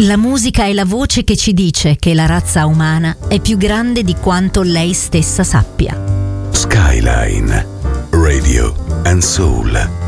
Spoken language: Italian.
La musica è la voce che ci dice che la razza umana è più grande di quanto lei stessa sappia. Skyline Radio and Soul.